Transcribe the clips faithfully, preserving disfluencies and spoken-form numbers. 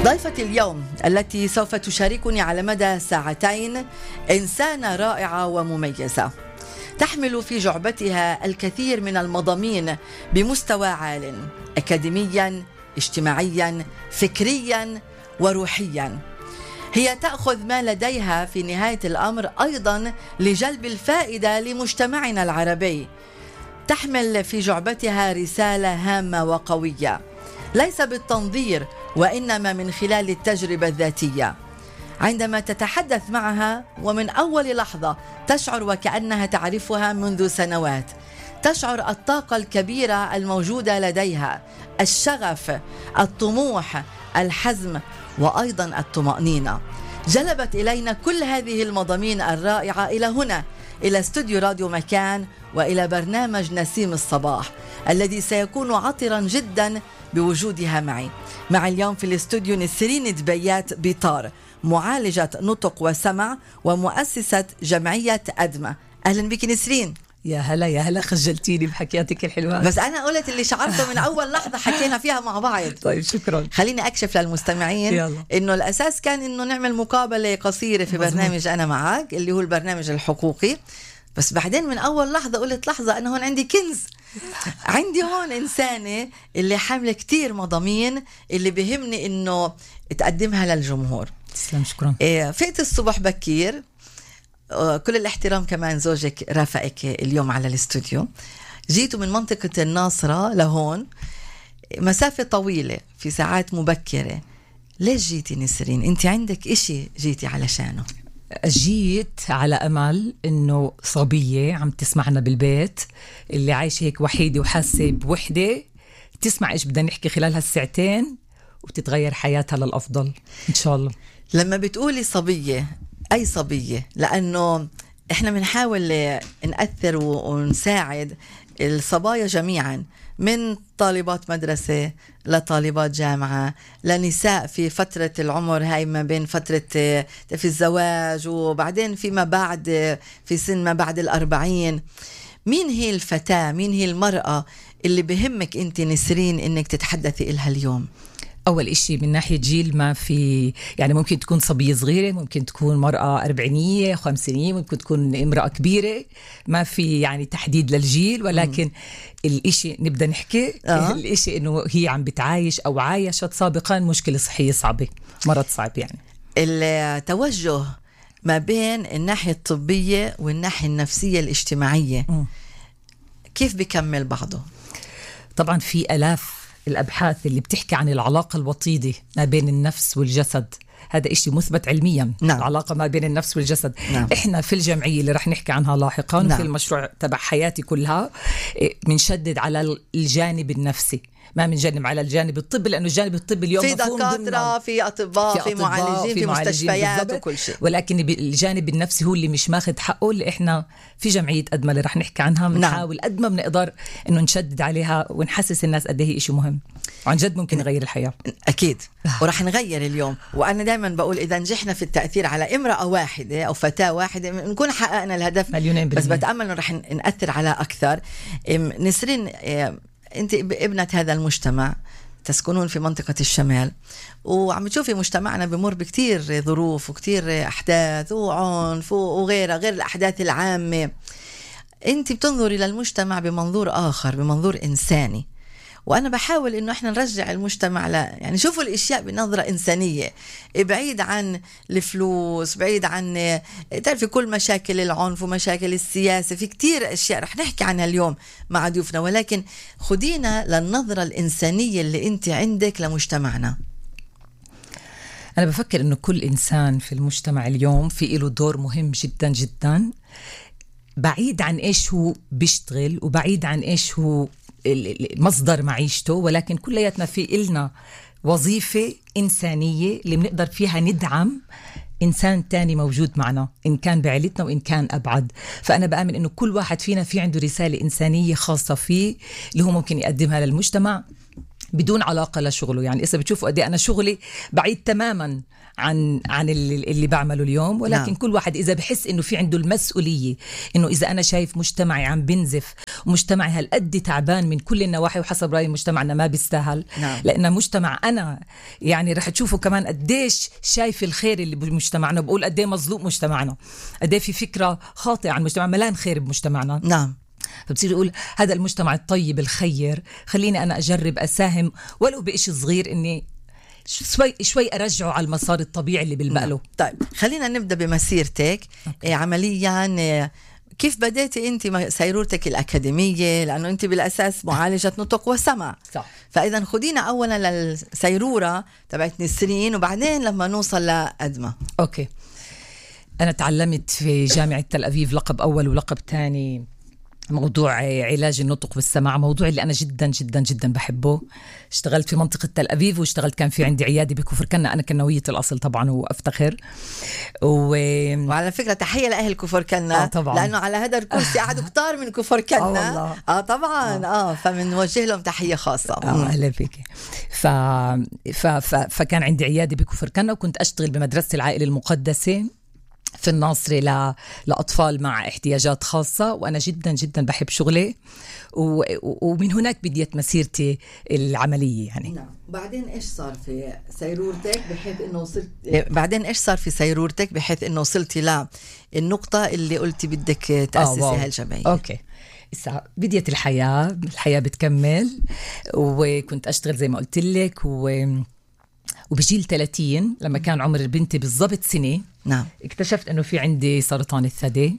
ضيفتي اليوم التي سوف تشاركني على مدى ساعتين إنسانة رائعة ومميزة، تحمل في جعبتها الكثير من المضامين بمستوى عال، أكاديميا، اجتماعيا، فكريا وروحيا. هي تأخذ ما لديها في نهاية الأمر أيضا لجلب الفائدة لمجتمعنا العربي. تحمل في جعبتها رسالة هامة وقوية، ليس بالتنظير وإنما من خلال التجربة الذاتية. عندما تتحدث معها ومن أول لحظة تشعر وكأنها تعرفها منذ سنوات، تشعر الطاقة الكبيرة الموجودة لديها، الشغف، الطموح، الحزم، وأيضا الطمأنينة. جلبت إلينا كل هذه المضامين الرائعة إلى هنا، إلى استوديو راديو مكان، وإلى برنامج نسيم الصباح الذي سيكون عطرا جدا بوجودها معي. مع اليوم في الاستوديو نسرين دبيات بيطار، معالجة نطق وسمع ومؤسسة جمعية أدمة. أهلا بك نسرين. يا هلا يا هلا، خجلتيني بحكياتك الحلوة. بس أنا قلت اللي شعرته من أول لحظة حكينا فيها مع بعض. طيب شكرا. خليني أكشف للمستمعين يلا. إنه الأساس كان إنه نعمل مقابلة قصيرة في مزمون. برنامج أنا معك اللي هو البرنامج الحقوقي، بس بعدين من أول لحظة قلت لحظة أنا هون عندي كنز، عندي هون إنسانة اللي حاملة كتير مضامين اللي بهمني إنه تقدمها للجمهور. تسلم، شكرا. إيه، فقت الصبح بكير، كل الاحترام كمان زوجك رافقك اليوم على الاستوديو، جيتوا من منطقة الناصرة لهون، مسافة طويلة في ساعات مبكرة. ليش جيتي نسرين؟ انت عندك اشي جيتي علشانه. جيت على أمل إنه صبية عم تسمعنا بالبيت اللي عايشة هيك وحيدة وحاسة بوحدة تسمع إيش بدنا نحكي خلال هالساعتين وتتغير حياتها للأفضل إن شاء الله. لما بتقولي صبية، أي صبية؟ لأنه إحنا بنحاول نأثر ونساعد الصبايا جميعا، من طالبات مدرسة لطالبات جامعة لنساء في فترة العمر هاي ما بين فترة في الزواج وبعدين فيما بعد في سن ما بعد الأربعين. مين هي الفتاة، مين هي المرأة اللي بهمك أنت نسرين إنك تتحدثي إلها اليوم؟ أول إشي من ناحية جيل، ما في يعني ممكن تكون صبية صغيرة، ممكن تكون مرأة أربعينية خمسينية، ممكن تكون امرأة كبيرة، ما في يعني تحديد للجيل، ولكن م. الإشي نبدأ نحكي آه. الإشي إنه هي عم بتعايش أو عايشت سابقا مشكلة صحية صعبة، مرض صعب. يعني التوجه ما بين الناحية الطبية والناحية النفسية الاجتماعية م. كيف بيكمل بعضه؟ طبعا في آلاف الأبحاث اللي بتحكي عن العلاقة الوطيدة ما بين النفس والجسد، هذا إشي مثبت علميا. نعم. العلاقة ما بين النفس والجسد. نعم. إحنا في الجمعية اللي رح نحكي عنها لاحقا نعم. في المشروع تبع حياتي كلها بنشدد على الجانب النفسي، ما بنجنب على الجانب الطبي، لأنه الجانب الطبي اليوم في دكاترة، في أطباء، في, في معالجين، في, في مستشفيات وكل شيء، ولكن الجانب النفسي هو اللي مش ماخد حقه، اللي إحنا في جمعية أدمة اللي رح نحكي عنها بنحاول قد ما بنقدر إنه نشدد عليها ونحسس الناس قد إيه إشي مهم عن جد ممكن يغير الحياة. أكيد ورح نغير اليوم. وأنا دائما بقول إذا نجحنا في التأثير على امرأة واحدة أو فتاة واحدة نكون حققنا الهدف مليونين بالمية. بس بتأمل إنه رح نأثر على أكثر. نسرين، أنت ابنة هذا المجتمع، تسكنون في منطقة الشمال، وعم تشوفي مجتمعنا بمر بكتير ظروف وكتير أحداث وعنف وغيرها غير الأحداث العامة. أنت بتنظري للمجتمع بمنظور آخر، بمنظور إنساني، وأنا بحاول إنه إحنا نرجع المجتمع ل يعني شوفوا الأشياء بنظرة إنسانية، بعيد عن الفلوس، بعيد عن تعرفي كل مشاكل العنف ومشاكل السياسة. في كتير أشياء رح نحكي عنها اليوم مع ضيوفنا، ولكن خدينا للنظرة الإنسانية اللي أنت عندك لمجتمعنا. أنا بفكر إنه كل إنسان في المجتمع اليوم في له دور مهم جدا جدا، بعيد عن إيش هو بيشتغل وبعيد عن إيش هو مصدر معيشته، ولكن كلياتنا في إلنا وظيفة إنسانية اللي بنقدر فيها ندعم إنسان تاني موجود معنا، إن كان بعيلتنا وإن كان أبعد. فأنا بآمن إنه كل واحد فينا في عنده رسالة إنسانية خاصة فيه اللي هو ممكن يقدمها للمجتمع، بدون علاقة لشغله. يعني إذا بتشوفوا قد إيه أنا شغلي بعيد تماما عن عن اللي, اللي بعمله اليوم، ولكن نعم. كل واحد إذا بحس إنه في عنده المسؤولية، إنه إذا أنا شايف مجتمعي عم بنزف ومجتمعي هالقد تعبان من كل النواحي، وحسب رأيي مجتمعنا ما بيستاهل نعم. لأن مجتمع أنا يعني رح تشوفوا كمان قديش شايف الخير اللي بمجتمعنا، بقول قد إيه مظلوم مجتمعنا، قد إيه في فكرة خاطئة عن مجتمع، ملان خير بمجتمعنا نعم. فبصير يقول هذا المجتمع الطيب الخير، خليني أنا أجرب أساهم ولو بإشي صغير، إني شوي شوي أرجعه على المسار الطبيعي اللي بالبقله. طيب خلينا نبدأ بمسيرتك. إيه عمليا إيه كيف بدأتي أنت سيرورتك الأكاديمية؟ لأنه أنت بالأساس معالجة نطق وسمع صح. فإذا خدينا أولا للسيرورة تبعت نسرين، وبعدين لما نوصل لأدمة. أوكي. أنا تعلمت في جامعة تل أبيب لقب أول ولقب ثاني موضوع علاج النطق بالسمع، موضوع اللي أنا جدا جدا جدا بحبه. اشتغلت في منطقة تل أبيب، واشتغلت كان في عندي عيادة بكفر كنا، أنا كنوية الأصل طبعا وأفتخر. و... وعلى فكرة تحية لأهل كفر كنا آه طبعا. لأنه على هذا الكرسي قعدوا كتار من كفر كنا آه, آه طبعا آه, آه فمنوجه لهم تحية خاصة. آه أهلا فيك. ف... ف... ف... فكان عندي عيادة بكفر كنا، وكنت أشتغل بمدرسة العائلة المقدسة في الناصري ل... لأطفال مع احتياجات خاصة، وأنا جدا جدا بحب شغلي، و... ومن هناك بديت مسيرتي العملية يعني. نعم. بعدين إيش صار في سيرورتك بحيث إنه وصلت بعدين إيش صار في سيرورتك بحيث إنه وصلتي للنقطة اللي قلتي بدك تأسسي آه هالجمعية؟ أوكي. إسا بديت الحياة، الحياة بتكمل، وكنت أشتغل زي ما قلت لك، و... وبجيل ثلاثين لما كان عمر بنتي بالضبط سنة نعم. اكتشفت انه في عندي سرطان الثدي،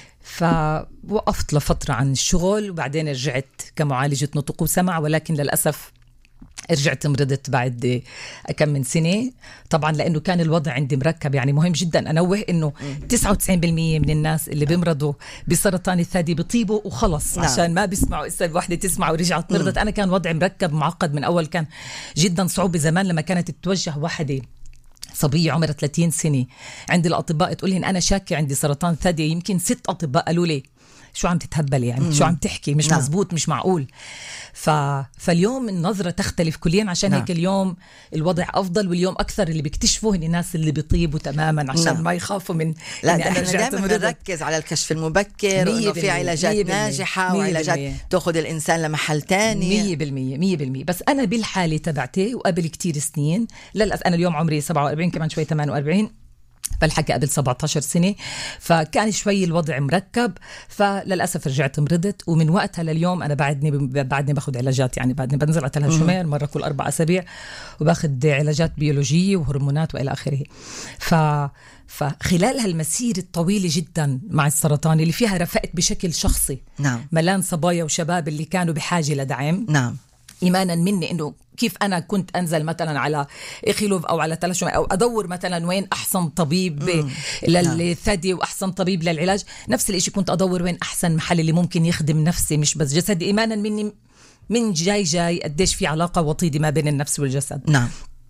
فوقفت لفترة عن الشغل، وبعدين رجعت كمعالجة نطق وسمع، ولكن للأسف رجعت مرضت بعد كم من سنة. طبعا لأنه كان الوضع عندي مركب. يعني مهم جدا أنوه إنه تسعة وتسعين بالمية من الناس اللي بيمرضوا بسرطان الثدي بيطيبوا وخلص نعم. عشان ما بيسمعوا إسا الوحدة تسمع ورجعت مرضت. أنا كان وضعي مركب معقد من أول، كان جدا صعوبة. زمان لما كانت تتوجه وحدة صبية عمرها ثلاثين سنة عند الأطباء تقول لهم أنا شاكة عندي سرطان ثدي، يمكن ست أطباء قالوا لي شو عم تتهبل يعني مم. شو عم تحكي، مش نعم. مزبوط، مش معقول. ف... فاليوم النظرة تختلف كليا، عشان نعم. هيك اليوم الوضع أفضل، واليوم أكثر اللي بيكتشفوه إن الناس اللي بيطيبوا تماما عشان نعم. ما يخافوا من. لا إحنا دائما بنركز على الكشف المبكر، وإنه في علاجات مية بالمية ناجحة مية وعلاجات بالمية تأخذ الإنسان لمحل تاني. مية بالمية مية بالمية. بس أنا بالحالة تبعتي وقبل كتير سنين، للأسف أنا اليوم عمري سبعة وأربعين، كمان شوي ثمانية وأربعين، فالحكي قبل سبعة عشر سنة، فكان شوي الوضع مركب، فللأسف رجعت مرضت. ومن وقتها لليوم أنا بعدني بعدني باخد علاجات، يعني بعدني بنزل على ثلاث شمال مرة كل أربع أسابيع، وباخد علاجات بيولوجية وهرمونات وإلى آخره. ف فخلال هالمسيرة الطويلة جدا مع السرطان اللي فيها رفقت بشكل شخصي نعم. ملان صبايا وشباب اللي كانوا بحاجة لدعم نعم. إيمانا مني إنه كيف أنا كنت أنزل مثلا على إخيلوف أو على تلاشوم أو أدور مثلا وين أحسن طبيب للثدي وأحسن طبيب للعلاج، نفس الإشي كنت أدور وين أحسن محل اللي ممكن يخدم نفسي مش بس جسدي، إيمانا مني من جاي جاي قديش في علاقة وطيدة ما بين النفس والجسد. نعم.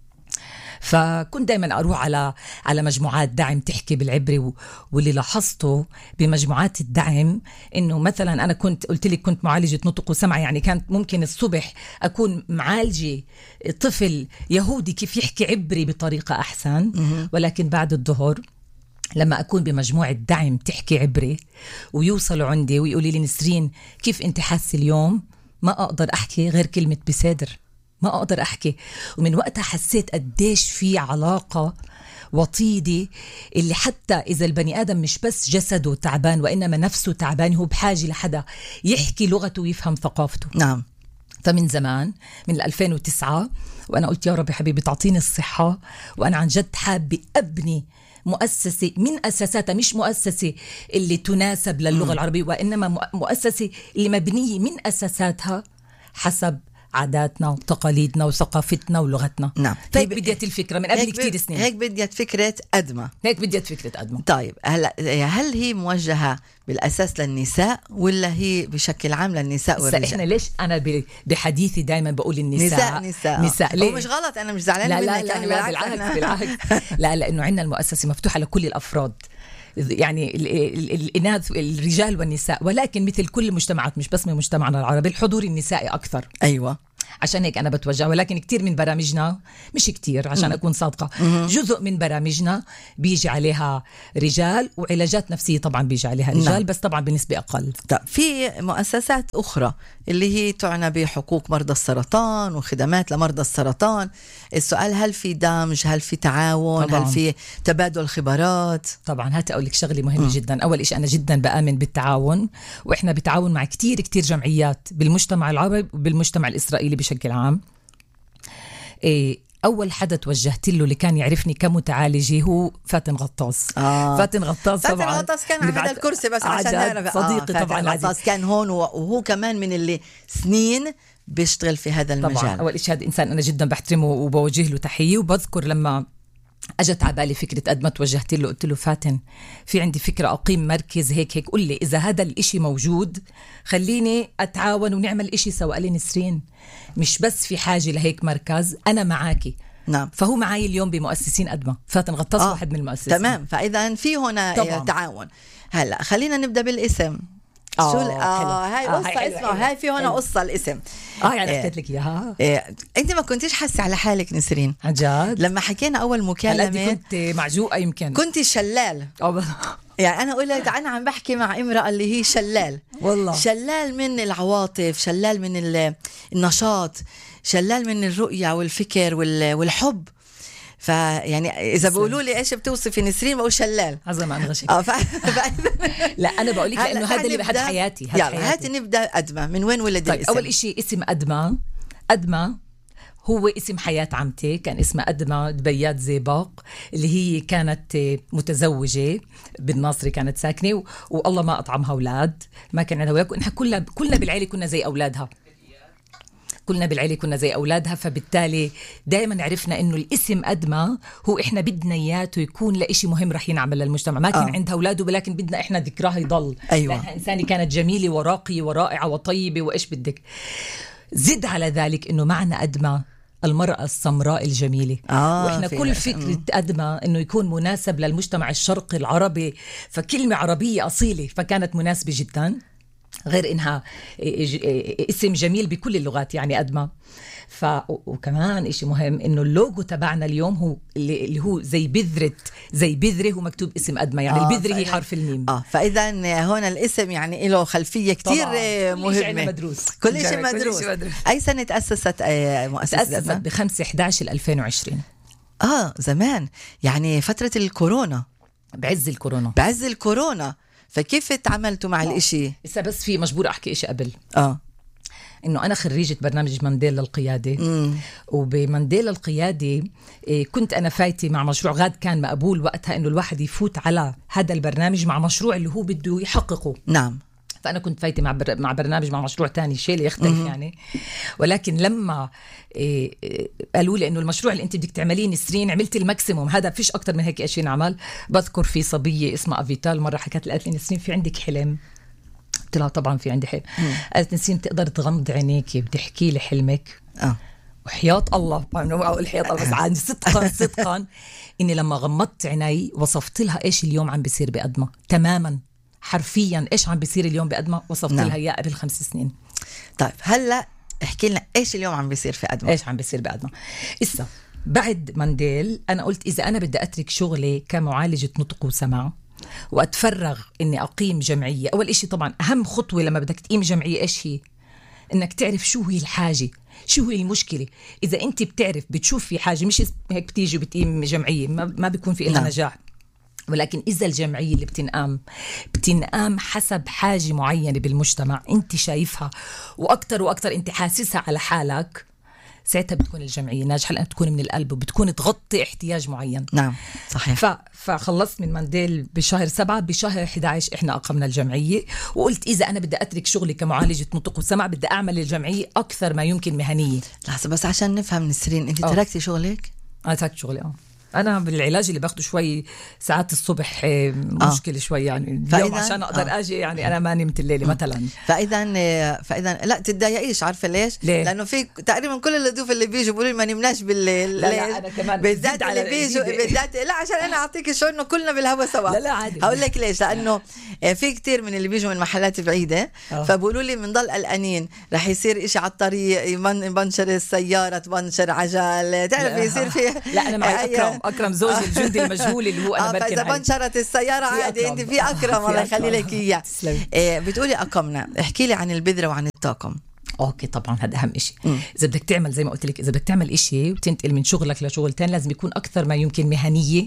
فكنت دايما أروح على على مجموعات دعم تحكي بالعبري، واللي لاحظته بمجموعات الدعم إنه مثلا أنا كنت قلت لك كنت معالجة نطق وسمع، يعني كانت ممكن الصبح أكون معالجة طفل يهودي كيف يحكي عبري بطريقة أحسن، ولكن بعد الظهر لما أكون بمجموعة دعم تحكي عبري ويوصلوا عندي ويقولي لي نسرين كيف أنت حاسة اليوم، ما أقدر أحكي غير كلمة بسادر، ما أقدر أحكي. ومن وقتها حسيت قديش في علاقة وطيدة، اللي حتى إذا البني آدم مش بس جسده تعبان وإنما نفسه تعبان، هو بحاجة لحدا يحكي لغته ويفهم ثقافته. نعم. فمن زمان من ألفين وتسعة وأنا قلت يا رب يا حبيبي تعطيني الصحة، وأنا عن جد حابة أبني مؤسسة من أساساتها، مش مؤسسة اللي تناسب للغة م. العربية، وإنما مؤسسة اللي مبنية من أساساتها حسب عاداتنا وتقاليدنا وثقافتنا ولغتنا. نعم. هيك بديت الفكرة من قبل كتير سنين. هيك بديت فكرة أدمة. هيك بديت فكرة أدمة. طيب هلا هل هي موجهة بالأساس للنساء ولا هي بشكل عام للنساء والرجال؟ إحنا ليش أنا بحديثي دايما بقول النساء نساء نساء, نساء. ليه؟ مش غلط، أنا مش زعلان لا منك. لا لا, لا بالعكس بالعكس لا لأنه عندنا المؤسسة مفتوحة لكل الأفراد، يعني الإناث الرجال والنساء، ولكن مثل كل المجتمعات مش بس من مجتمعنا العربي الحضور النسائي أكثر. أيوة. عشان هيك أنا بتوجه. ولكن كتير من برامجنا، مش كتير عشان مم. أكون صادقة، مم. جزء من برامجنا بيجي عليها رجال، وعلاجات نفسية طبعا بيجي عليها رجال. نعم. بس طبعا بنسبة أقل. طب في مؤسسات أخرى اللي هي تعنى بحقوق مرضى السرطان وخدمات لمرضى السرطان، السؤال هل في دمج، هل في تعاون، طبعاً. هل في تبادل خبرات؟ طبعا هات أقول لك شغلة مهمة م. جدا. أول إشي أنا جدا بآمن بالتعاون، وإحنا بتعاون مع كتير كتير جمعيات بالمجتمع العربي وبالمجتمع الإسرائيلي بشكل عام. إيه أول حدا توجهت له اللي كان يعرفني كمتعالجة هو فاتن غطاس. آه. فاتن غطاس فاتن طبعا غطاس كان على هذا الكرسي بس عشان نعرف. صديقي آه. طبعا فاتن غطاس كان هون، وهو كمان من اللي سنين بيشتغل في هذا المجال. طبعا أول إشي هذا إنسان أنا جدا بحترمه وبوجه له تحية. وبذكر لما أجت على بالي فكرة قد ما توجهت له قلت له فاتن في عندي فكرة أقيم مركز هيك هيك، قل لي إذا هذا الإشي موجود خليني أتعاون ونعمل إشي سوا. قال لي نسرين مش بس في حاجة لهيك مركز، أنا معاكي. نعم. فهو معاي اليوم بمؤسسين أدمى. فاتن غطاس آه. واحد من المؤسسين. تمام. فإذا في هنا طبعاً تعاون. هلا خلينا نبدأ بالاسم. آه شو آه هاي قصة آه اسمها، هاي في هنا قصة الاسم. اه يعني حكيت لك اياها. إيه. انت ما كنتيش حاسة على حالك نسرين عن جد لما حكينا اول مكالمة؟ كنت معجوقة يمكن، كنت شلال. أوه. يعني أنا أقول لك أنا عم بحكي مع امرأة اللي هي شلال والله، شلال من العواطف، شلال من النشاط، شلال من الرؤية والفكر والحب. فيعني إذا بيقولوا لي إيش بتوصفي نسرين بقول شلال. عظيم عن غشك. آه ف... لا أنا بقول لك لأنه هذا اللي بحد حياتي. يلا هاتي نبدأ. أدمى من وين ولد طيب الاسم؟ أول إشي اسم أدمى. أدمى هو اسم حياة عمتي، كان اسمها أدمى دبيات زيباق، اللي هي كانت متزوجة بالناصري، كانت ساكنة و... والله ما أطعمها أولاد، ما كان عندها أولاد. نحن كلنا كلنا بالعيلة كنا زي أولادها، كلنا بالعيلة كنا زي أولادها. فبالتالي دائما عرفنا إنه الاسم أدمى هو إحنا بدنا إياته يكون لإشي مهم رح ينعمل للمجتمع. ما كان آه. عندها أولاده، ولكن بدنا إحنا ذكراها يضل. أيوة. لأنها إنسانة كانت جميلة وراقية ورائعة وطيبة وإيش بدك. زد على ذلك إنه معنا أدمى المرأة السمراء الجميلة. آه وإحنا كل فكرة أدمى إنه يكون مناسب للمجتمع الشرقي العربي، فكلمة عربية أصيلة، فكانت مناسبة جدا. غير إنها اسم جميل بكل اللغات يعني أدمى. ف وكمان إشي مهم إنه اللوجو تبعنا اليوم هو اللي, اللي هو زي بذرة زي بذرة هو مكتوب اسم أدمى، يعني آه البذرة هي حرف الميم. آه فإذا هنا الاسم يعني له خلفية كتير مهمة. مدروس. كل شيء مدروس. مدروس. أي سنة تأسست مؤسسة تأسست أدمى؟ بخمسة إحداش ألفين وعشرين. آه زمان، يعني فترة الكورونا، بعز الكورونا بعز الكورونا. فكيف تعاملتوا مع الاشي؟ لسه بس في مجبور أحكي إشي قبل. آه إنه أنا خريجة برنامج مانديلا القيادة. مم. وبمانديلا القيادة كنت أنا فايتة مع مشروع غاد، كان مقبول وقتها إنه الواحد يفوت على هذا البرنامج مع مشروع اللي هو بده يحققه. نعم. فأنا كنت فايتة مع بر... مع برنامج مع مشروع تاني، شيء اللي يختلف مم. يعني. ولكن لما إيه إيه قالوا لي إنه المشروع اللي أنت بدك تعمليه نسرين، عملت الماكسيموم، هذا فيش أكتر من هيك إشي نعمل. بذكر في صبية اسمها أفيتال مرة حكت لي، قالت لي نسرين في عندك حلم؟ قلت لها طبعا في عندي حلم. قالت نسرين تقدر تغمض عينيكي بتحكي لي حلمك؟ آه. وحياة الله الحياة الله بس عن صدقا صدقا إني لما غمضت عيني وصفت لها إيش اليوم عم بيصير بأدمى تماما حرفيا. إيش عم بيصير اليوم بأدمى وصفت نعم. لها إياه قبل خمس سنين. طيب هلا احكي لنا إيش اليوم عم بيصير في أدمى؟ إيش عم بيصير بأدمى؟ إسا بعد مانديل أنا قلت إذا أنا بدي أترك شغلي كمعالجة نطق وسمع وأتفرغ إني أقيم جمعية، أول إشي طبعا أهم خطوة لما بدك تقيم جمعية إيش هي؟ إنك تعرف شو هي الحاجة، شو هي المشكلة. إذا أنت بتعرف بتشوف في حاجة، مش هيك بتيجي بتقيم جمعية ما بيكون في إلها نجاح. ولكن إذا الجمعية اللي بتنقام بتنقام حسب حاجة معينة بالمجتمع أنت شايفها وأكتر وأكتر أنت حاسسها على حالك، ساعتها بتكون الجمعية ناجحة، لأن تكون من القلب وبتكون تغطي احتياج معين. نعم صحيح. ف... فخلصت من مانديل بشهر سبعة، بشهر أحد عشر إحنا أقمنا الجمعية. وقلت إذا أنا بدي أترك شغلي كمعالجة نطق وسمع بدي أعمل الجمعية أكثر ما يمكن مهنية. لحظة بس عشان نفهم نسرين، أنت أوه. تركتي شغلك؟ أنا تركت شغلي. أه انا بالعلاج اللي باخده شوي ساعات الصبح مشكله آه. شوي يعني اليوم عشان اقدر آه. اجي يعني انا ما نمت الليله مثلا. فاذا فاذا لا تتضايقيش، عارفه ليش؟ ليه؟ لانه في تقريبا كل الضيوف اللي بيجوا بيقولوا ما نمناش بالليل. لا لا انا كمان بالذات اللي بيجوا بالذات لا عشان انا اعطيك الشعور انه كلنا بالهوا سوا. لا لا عادي. هقول لك ليش، لانه في كتير من اللي بيجوا من محلات بعيده أوه. فبقولوا لي بنضل قلقانين رح يصير إشي على الطريق، يبنشر السياره، تبنشر عجل، تعرف يصير في. لا انا معي اكرم اكرم زوجي الجندي المجهول اللي هو انا بركن عليه. فاذا بنشرت السياره عادي انت في اكرم الله يخلي لك اياه. بتقولي اقمنا، احكي لي عن البذره وعن الطاقم. اوكي طبعا هذا اهم شيء. اذا بدك تعمل زي ما قلت لك، اذا بدك تعمل إشي وتنتقل من شغلك لشغل تاني لازم يكون اكثر ما يمكن مهنيه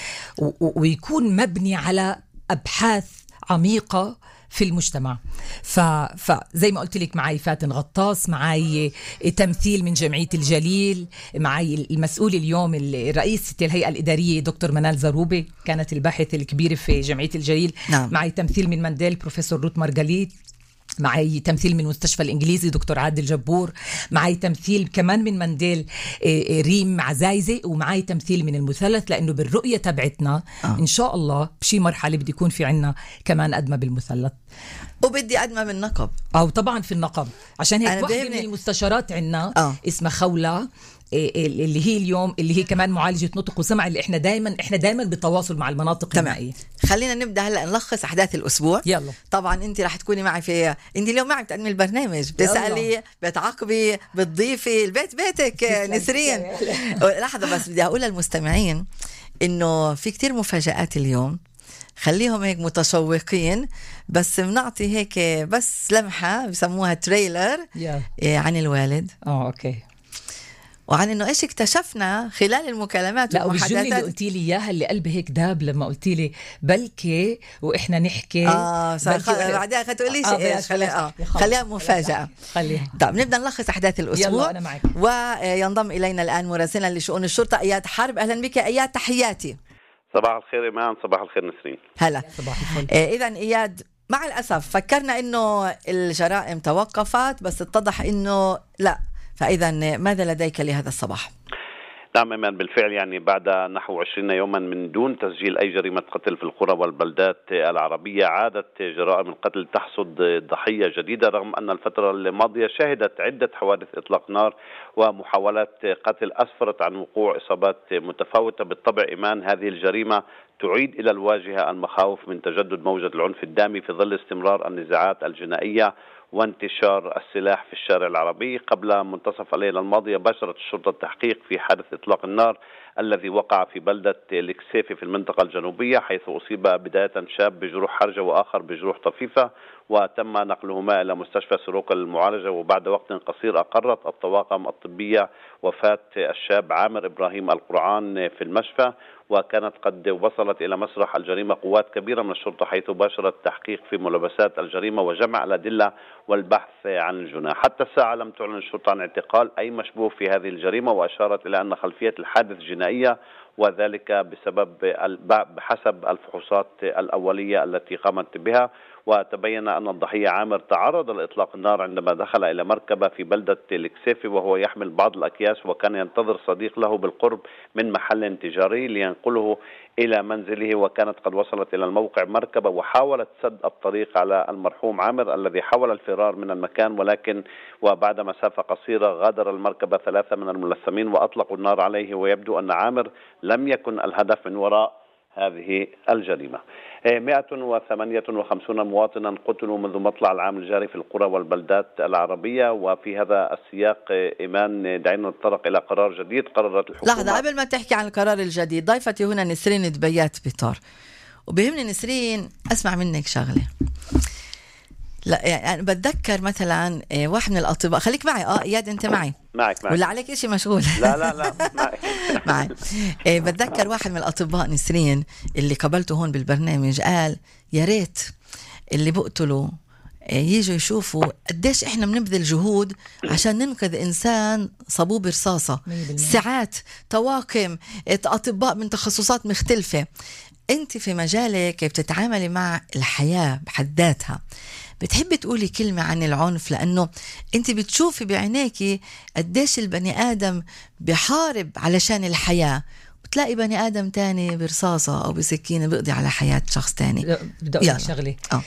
و- ويكون مبني على ابحاث عميقه في المجتمع. ف... فزي ما قلت لك معي فاتن غطاس، معي تمثيل من جمعية الجليل، معي المسؤول اليوم الرئيسة الهيئة الإدارية دكتور منال زروبي كانت الباحثة الكبيرة في جمعية الجليل. نعم. معي تمثيل من منديل بروفيسور روت مارغاليت، معي تمثيل من مستشفى الإنجليزي دكتور عادل جبور، معي تمثيل كمان من منديل ريم عزايزة، ومعي تمثيل من المثلث، لأنه بالرؤية تبعتنا آه. إن شاء الله بشي مرحلة بدي يكون في عنا كمان أدمى بالمثلث، وبدي أدمى من النقب، أو طبعا في النقب. عشان هيك واحدة من المستشارات عنا آه. اسمها خولة، اللي هي اليوم اللي هي كمان معالجة نطق وسمع، اللي احنا دايما احنا دايما بالتواصل مع المناطق النائية. خلينا نبدا هلا نلخص احداث الاسبوع. يلا. طبعا انت راح تكوني معي في انت اليوم معي بتقدمي البرنامج، بتسالي، بتعاقبي، بتضيفي، البيت بيتك نسرين. لحظه بس بدي اقول للمستمعين انه في كتير مفاجآت اليوم، خليهم هيك متشوقين، بس بنعطي هيك بس لمحه بسموها تريلر عن الوالد. اه اوكي. وعن انه ايش اكتشفنا خلال المكالمات والمحادثات. لا والجمله اللي قلتي لي اياها اللي قلبي هيك داب لما قلتي لي بلكي واحنا نحكي. اه بعدين تقولي لي ايش، خليها اه خليها مفاجاه. خليها. طيب نبدا نلخص احداث الاسبوع. يلا انا معك. وينضم الينا الان مراسلنا لشؤون الشرطه اياد حرب. اهلا بك اياد، تحياتي. صباح الخير ايمان. صباح الخير نسرين. هلا. صباح الفل. آه اذا اياد، مع الاسف فكرنا انه الجرائم توقفت، بس اتضح انه لا. فإذا ماذا لديك لهذا الصباح؟ نعم إيمان، بالفعل يعني بعد نحو عشرين يوما من دون تسجيل أي جريمة قتل في القرى والبلدات العربية، عادت جرائم القتل تحصد ضحية جديدة، رغم أن الفترة الماضية شهدت عدة حوادث إطلاق نار ومحاولات قتل أسفرت عن وقوع إصابات متفاوتة. بالطبع إيمان هذه الجريمة تعيد إلى الواجهة المخاوف من تجدد موجة العنف الدامي في ظل استمرار النزاعات الجنائية وانتشار السلاح في الشارع العربي. قبل منتصف الليلة الماضية باشرت الشرطة التحقيق في حادث إطلاق النار الذي وقع في بلدة الكسيفي في المنطقة الجنوبية، حيث أصيب بداية شاب بجروح حرجة وآخر بجروح طفيفة، وتم نقلهما إلى مستشفى سروق المعالجة. وبعد وقت قصير أقرت الطواقم الطبية وفاة الشاب عامر إبراهيم القرعان في المشفى، وكانت قد وصلت إلى مسرح الجريمة قوات كبيرة من الشرطة، حيث باشرت التحقيق في ملابسات الجريمة وجمع الأدلة والبحث عن الجناح. حتى الساعة لم تعلن الشرطة عن اعتقال أي مشبوه في هذه الجريمة، وأشارت إلى أن خلفية الحادث جنائية، وذلك بسبب بحسب الفحوصات الأولية التي قامت بها. وتبين أن الضحية عامر تعرض لإطلاق النار عندما دخل إلى مركبة في بلدة الكسيفي وهو يحمل بعض الأكياس، وكان ينتظر صديق له بالقرب من محل تجاري لينقله إلى منزله، وكانت قد وصلت إلى الموقع مركبة وحاولت سد الطريق على المرحوم عامر الذي حاول الفرار من المكان، ولكن وبعد مسافة قصيرة غادر المركبة ثلاثة من الملثمين وأطلقوا النار عليه، ويبدو أن عامر لم يكن الهدف من وراء هذه الجريمة. مئة وثمانية وخمسين مواطنا قتلوا منذ مطلع العام الجاري في القرى والبلدات العربية. وفي هذا السياق إيمان دعينا نتطرق إلى قرار جديد قررت الحكومة. لحظة قبل ما تحكي عن القرار الجديد، ضيفتي هنا نسرين دبيات بيطار، وبهمني نسرين أسمع منك شغلة. لا يعني بتذكر مثلا واحد من الأطباء، خليك معي اه اياد انت معي معك معك ولا عليك إشي مشغول؟ لا لا لا معك معي. إيه بتذكر واحد من الأطباء نسرين اللي قابلته هون بالبرنامج قال يا ريت اللي بقتلوا ييجوا يشوفوا قديش احنا بنبذل جهود عشان ننقذ انسان صبوب رصاصة، ساعات طواقم أطباء من تخصصات مختلفة. انت في مجالك بتتعاملي مع الحياة بحد ذاتها، بتحبي تقولي كلمة عن العنف، لأنه أنت بتشوفي بعينيكي قديش البني آدم بحارب علشان الحياة. بتلاقي بني آدم تاني برصاصة أو بسكينة بيقضي على حياة شخص تاني. بدي أقول لك شغلة. آه.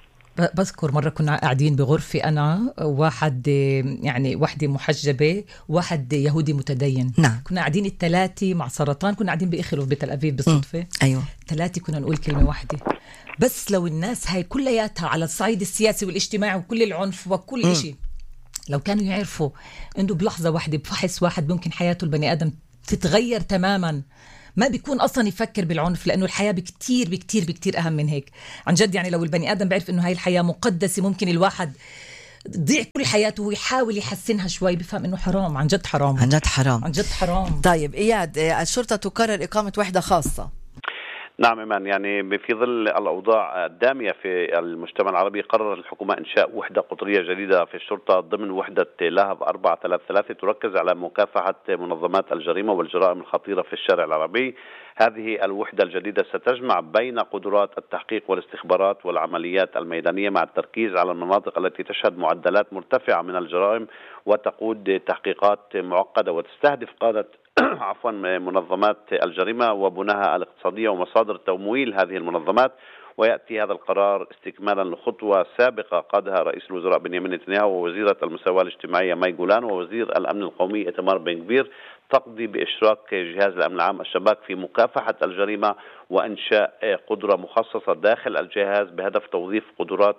بذكر مرة كنا قاعدين بغرفة أنا واحد يعني واحدة محجبة واحد يهودي متدين. نعم. كنا قاعدين الثلاثة مع سرطان، كنا قاعدين بإخلو بتل أبيب بالصدفة. أيوة. ثلاثة كنا نقول كلمة واحدة بس. لو الناس هاي كلياتها على الصعيد السياسي والاجتماعي وكل العنف وكل م. إشي، لو كانوا يعرفوا إنه بلحظة واحدة بفحص واحد ممكن حياته البني آدم تتغير تماماً، ما بيكون أصلاً يفكر بالعنف، لأنه الحياة بكتير بكتير بكتير أهم من هيك. عن جد يعني لو البني آدم بعرف إنه هاي الحياة مقدسة، ممكن الواحد ضيع كل حياته ويحاول يحسنها شوي، بفهم إنه حرام. عن جد حرام. عن جد حرام. عن جد حرام. طيب إياد، الشرطة تقرر إقامة وحدة خاصة. نعم إيمان، يعني في ظل الأوضاع الدامية في المجتمع العربي قرر الحكومة إنشاء وحدة قطرية جديدة في الشرطة ضمن وحدة لهب أربعة ثلاثة ثلاثة تركز على مكافحة منظمات الجريمة والجرائم الخطيرة في الشارع العربي. هذه الوحدة الجديدة ستجمع بين قدرات التحقيق والاستخبارات والعمليات الميدانية مع التركيز على المناطق التي تشهد معدلات مرتفعة من الجرائم وتقود تحقيقات معقدة، وتستهدف قادة عفوا منظمات الجريمة وبناها الاقتصادية ومصادر تمويل هذه المنظمات. ويأتي هذا القرار استكمالا لخطوة سابقة قادها رئيس الوزراء بنيامين نتنياهو ووزيرة المساواة الاجتماعية ماي جولان ووزير الأمن القومي إتمار بن غفير، تقضي بإشراك جهاز الأمن العام الشباك في مكافحة الجريمة وإنشاء قدرة مخصصة داخل الجهاز بهدف توظيف قدرات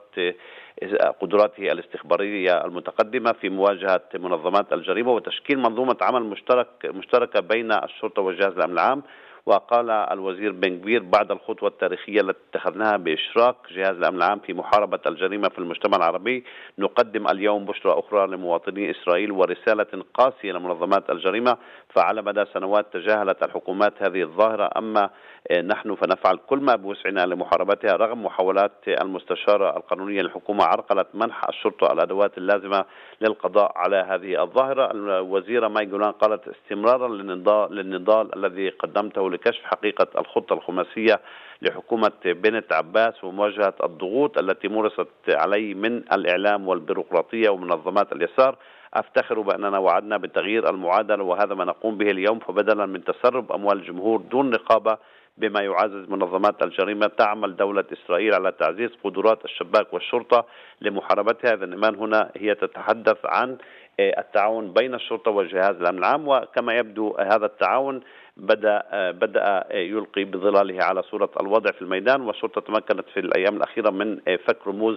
قدراته الاستخبارية المتقدمة في مواجهة منظمات الجريمة وتشكيل منظومة عمل مشترك مشتركة بين الشرطة وجهاز الأمن العام. وقال الوزير بن غفير: بعد الخطوة التاريخية التي اتخذناها بإشراك جهاز الأمن العام في محاربة الجريمة في المجتمع العربي، نقدم اليوم بشرى أخرى لمواطني إسرائيل ورسالة قاسية لمنظمات الجريمة. فعلى مدى سنوات تجاهلت الحكومات هذه الظاهرة، أما نحن فنفعل كل ما بوسعنا لمحاربتها رغم محاولات المستشارة القانونية للحكومة عرقلت منح الشرطة الأدوات اللازمة للقضاء على هذه الظاهرة. الوزيرة ماي جولان قالت: استمرارا للنضال, للنضال الذي قدمته لكشف حقيقة الخطة الخماسية لحكومة بنت عباس ومواجهة الضغوط التي مورست علي من الإعلام والبيروقراطية ومنظمات اليسار، أفتخر بأننا وعدنا بتغيير المعادلة وهذا ما نقوم به اليوم. فبدلا من تسرب أموال الجمهور دون رقابة بما يعزز منظمات الجريمة، تعمل دولة إسرائيل على تعزيز قدرات الشباك والشرطة لمحاربتها. هذا الإيمان هنا هي تتحدث عن التعاون بين الشرطة وجهاز الأمن العام، وكما يبدو هذا التعاون بدأ بدأ يلقي بظلاله على صورة الوضع في الميدان. والشرطة تمكنت في الأيام الأخيرة من فك رموز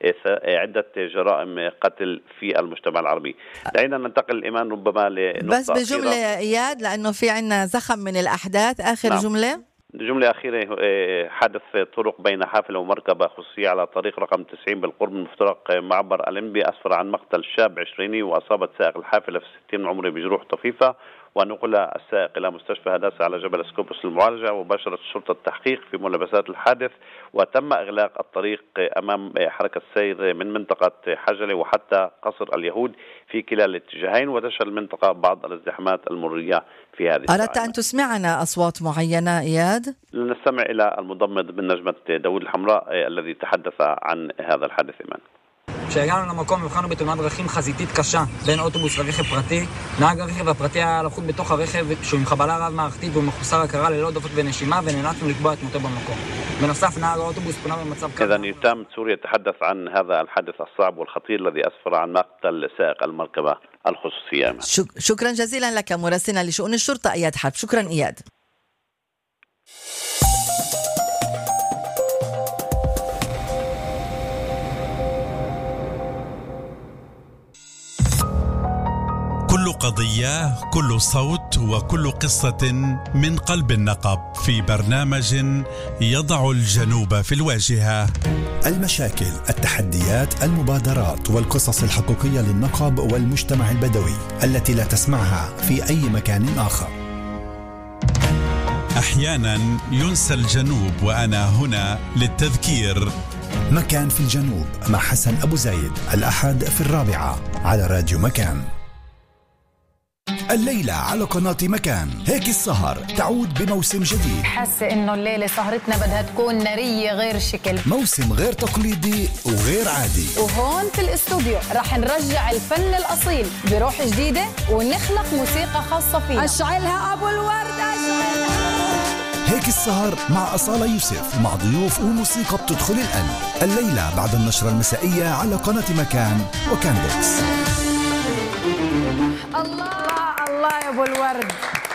عدة جرائم قتل في المجتمع العربي. دعينا ننتقل الإيمان ربما لنقطة بس بجملة أخيرة. إياد، لأنه في عنا زخم من الأحداث. آخر نعم. جملة جملة أخيرة: حدث طرق بين حافلة ومركبة خصوصية على طريق رقم تسعين بالقرب من مفترق معبر الإنبي أسفر عن مقتل شاب عشريني وأصابت سائق الحافلة في الستين من عمره بجروح طفيفة، ونقل السائق إلى مستشفى هداسة على جبل اسكوبوس للمعالجة. وباشرت الشرطة التحقيق في ملابسات الحادث، وتم إغلاق الطريق أمام حركة السير من منطقة حجلة وحتى قصر اليهود في كلا الاتجاهين، وتشهد المنطقة بعض الازدحامات المرورية في هذه. أردت أن تسمعنا أصوات معينة إياد؟ لنستمع إلى المضمد من نجمة داود الحمراء الذي تحدث עن هذا الحادث. إيمان: כשהגענו למקום הבחנו בתאונת דרכים חזיתית קשה בין אוטובוס לרכב פרטי. נהג הרכב הפרטי היה לחוט בתוך הרכב שהוא עם חבלה רב מערכתית והוא מחוסר הכרה ללא דופק ונשימה, ונאלצנו לקבוע את מותו במקום. בנוסף, נהג האוטובוס פונה במצב קשה. إذن يتم سوريا يتحدث عن هذا الحادث الصعب والخطير الذي أسفر عن مقتل سائق المركبة الخصوصية. شكرا جزيلا لك مراسلنا لشؤون الشرطة إياد حرب. شكرا إياد. كل قضية، كل صوت، وكل قصة من قلب النقب في برنامج يضع الجنوب في الواجهة. المشاكل، التحديات، المبادرات والقصص الحقيقية للنقب والمجتمع البدوي التي لا تسمعها في أي مكان آخر. أحيانا ينسى الجنوب وأنا هنا للتذكير. مكان في الجنوب مع حسن أبو زايد، الأحد في الرابعة على راديو مكان. الليلة على قناة مكان. هيك السهر تعود بموسم جديد. حاسة إنه الليلة سهرتنا بدها تكون نارية غير شكل، موسم غير تقليدي وغير عادي. وهون في الاستوديو رح نرجع الفن الأصيل بروح جديدة ونخلق موسيقى خاصة فينا. أشعلها أبو الورد، أشعلها. هيك السهر مع أصالة يوسف، مع ضيوف وموسيقى بتدخل القلب. الليلة بعد النشرة المسائية على قناة مكان وكان بوكس. الله الله يا أبو الورد.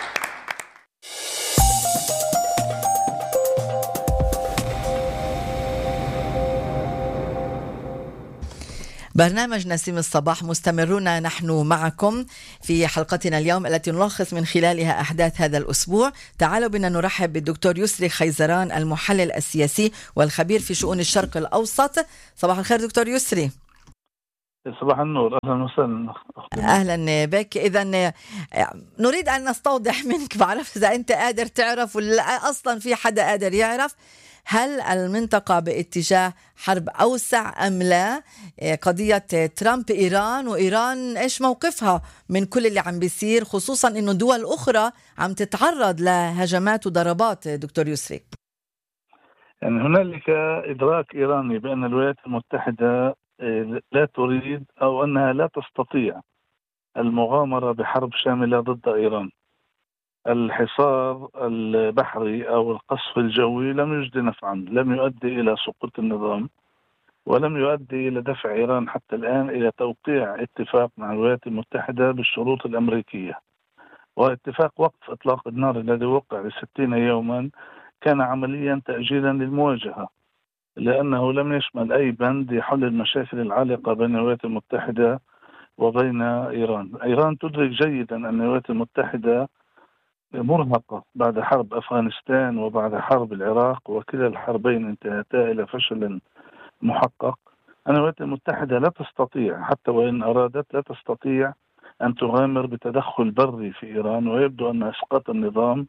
برنامج نسيم الصباح مستمرون نحن معكم في حلقتنا اليوم التي نلخص من خلالها أحداث هذا الأسبوع. تعالوا بنا نرحب بالدكتور يسري خيزران، المحلل السياسي والخبير في شؤون الشرق الأوسط. صباح الخير دكتور يسري. صباح النور، أهلا وسهلا. أهلا بك. إذن نريد أن نستوضح منك، بعرف إذا أنت قادر تعرف ولا أصلا في حدا قادر يعرف، هل المنطقة باتجاه حرب أوسع أم لا؟ قضية ترامب إيران، وإيران إيش موقفها من كل اللي عم بيصير، خصوصا إنه دول أخرى عم تتعرض لهجمات وضربات دكتور يسري؟ يعني هنالك إدراك إيراني بأن الولايات المتحدة لا تريد أو أنها لا تستطيع المغامرة بحرب شاملة ضد إيران. الحصار البحري أو القصف الجوي لم يجد نفعا، لم يؤدي إلى سقوط النظام، ولم يؤدي إلى دفع إيران حتى الآن إلى توقيع اتفاق مع الولايات المتحدة بالشروط الأمريكية. واتفاق وقف إطلاق النار الذي وقع لستين يوما كان عمليا تأجيلا للمواجهة، لأنه لم يشمل أي بند يحل المشاكل العالقة بين الولايات المتحدة وبين إيران. إيران تدرك جيدا أن الولايات المتحدة مرهقة بعد حرب أفغانستان وبعد حرب العراق، وكلا الحربين انتهتا إلى فشل محقق. أن الولايات المتحدة لا تستطيع حتى وإن أرادت لا تستطيع أن تغامر بتدخل بري في إيران، ويبدو أن إسقاط النظام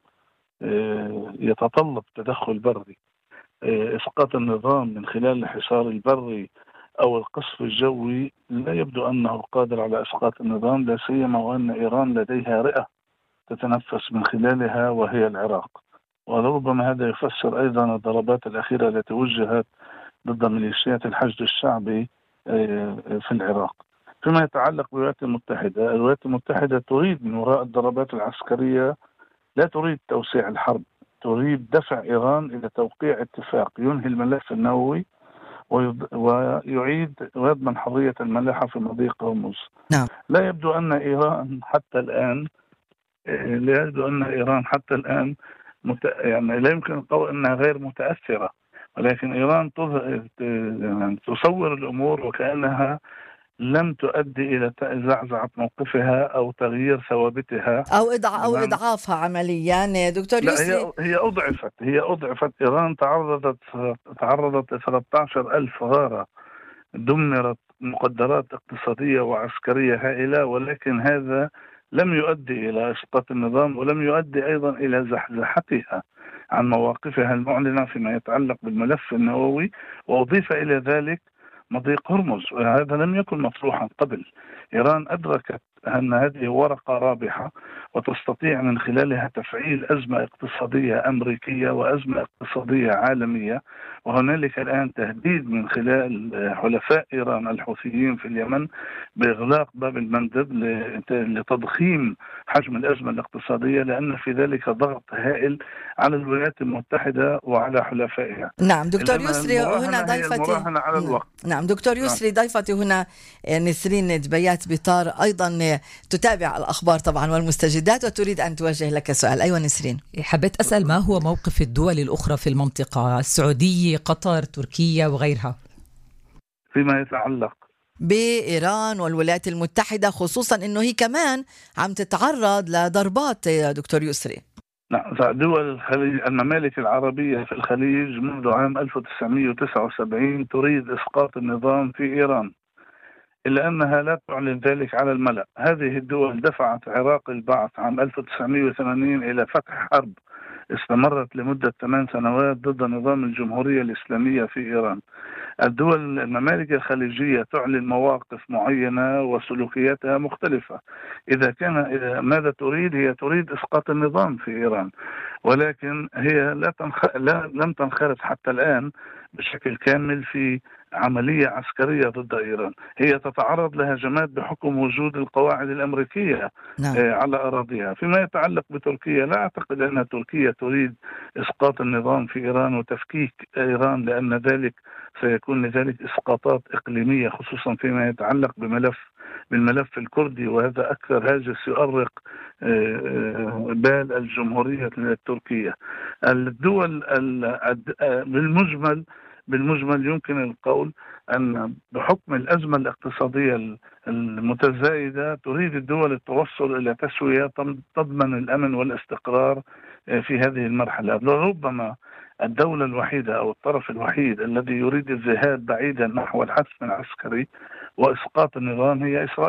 يتطلب تدخل بري. إسقاط النظام من خلال الحصار البري أو القصف الجوي لا يبدو أنه قادر على إسقاط النظام، لا سيما وأن إيران لديها رئة تتنفس من خلالها وهي العراق. ولربما هذا يفسر أيضا الضربات الأخيرة التي وجهت ضد ميليشيات الحشد الشعبي في العراق. فيما يتعلق بالولايات المتحدة، الولايات المتحدة تريد من وراء الضربات العسكرية، لا تريد توسيع الحرب، تريد دفع إيران إلى توقيع اتفاق ينهي الملف النووي ويعيد ويضمن حرية الملاحة في مضيق هرمز. نعم. لا يبدو أن إيران حتى الآن لا يبدو أن إيران حتى الآن مت... يعني لا يمكن القول أنها غير متأثرة، ولكن إيران تظهر... يعني تصور الأمور وكأنها لم تؤدي إلى زعزعة موقفها أو تغيير ثوابتها أو إضع... أو إضعافها عمليا. دكتور يسري، هي هي أضعفت هي أضعفت إيران تعرضت تعرضت ل ثلاثة عشر ألف غارة، دمرت مقدرات اقتصادية وعسكرية هائلة، ولكن هذا لم يؤدي إلى إسقاط النظام، ولم يؤدي أيضا إلى زحزحتها عن مواقفها المعلنة فيما يتعلق بالملف النووي. وأضيف إلى ذلك مضيق هرمز، وهذا لم يكن مطروحا قبل. إيران أدركت أن هذه ورقة رابحة وتستطيع من خلالها تفعيل أزمة اقتصادية أمريكية وأزمة اقتصادية عالمية. وهنالك الآن تهديد من خلال حلفاء إيران الحوثيين في اليمن بإغلاق باب المندب لتضخيم حجم الأزمة الاقتصادية، لأن في ذلك ضغط هائل على الولايات المتحدة وعلى حلفائها. نعم دكتور يسري، هنا ضيفتي على الوقت. نعم دكتور يسري، ضيفتي هنا نسرين دبيات بطار، أيضا تتابع الأخبار طبعا والمستجدات وتريد أن توجه لك سؤال. أيوة نسرين. حبيت أسأل ما هو موقف الدول الأخرى في المنطقة، السعودية، قطر، تركيا وغيرها، فيما يتعلق بإيران والولايات المتحدة، خصوصا أنه هي كمان عم تتعرض لضربات يا دكتور يسري؟ نعم، دول الخليج، الممالك العربية في الخليج منذ عام ألف وتسعمئة وتسعة وسبعين تريد إسقاط النظام في إيران، إلا أنها لا تعلن ذلك على الملأ. هذه الدول دفعت عراق البعث عام ألف وتسعمئة وثمانين إلى فتح حرب استمرت لمدة ثمان سنوات ضد نظام الجمهورية الإسلامية في إيران. الدول الممالك الخليجية تعلن مواقف معينة وسلوكياتها مختلفة. إذا كان ماذا تريد؟ هي تريد إسقاط النظام في إيران، ولكن هي لا, تنخ... لا لم تنخرط حتى الآن بشكل كامل في عملية عسكرية ضد إيران. هي تتعرض لهجمات بحكم وجود القواعد الأمريكية نعم. على أراضيها. فيما يتعلق بتركيا، لا أعتقد أن تركيا تريد إسقاط النظام في إيران وتفكيك إيران، لأن ذلك سيكون لذلك إسقاطات إقليمية، خصوصا فيما يتعلق بملف بالملف الكردي، وهذا أكثر هاجس يؤرق بال الجمهورية التركية. الدول بالمجمل بالمجمل يمكن القول أن بحكم الأزمة الاقتصادية المتزايدة تريد الدول التوصل إلى تسوية تضمن الأمن والاستقرار في هذه المرحلة. لربما الدولة الوحيدة أو الطرف الوحيد الذي يريد الذهاب بعيدا نحو الحسم العسكري وإسقاط النظام هي إسرائيل.